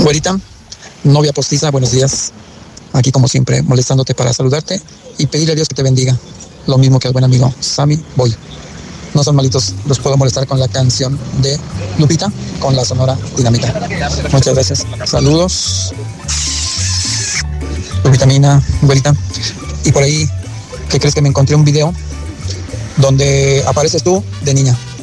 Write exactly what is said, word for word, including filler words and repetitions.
Güerita, novia postiza, buenos días. Aquí como siempre, molestándote para saludarte y pedirle a Dios que te bendiga. Lo mismo que al buen amigo Sammy Boy. No son malitos, los puedo molestar con la canción de Lupita, con la Sonora Dinamita. Muchas gracias. Saludos. Vitamina, güerita. Y por ahí, ¿qué crees que me encontré un video donde apareces tú de niña?